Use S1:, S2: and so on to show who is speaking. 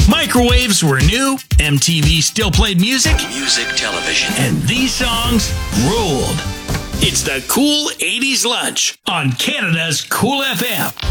S1: Microwaves were new, MTV still played music,
S2: Music television.
S1: and these songs ruled. It's the Cool 80s Lunch on Canada's Cool FM.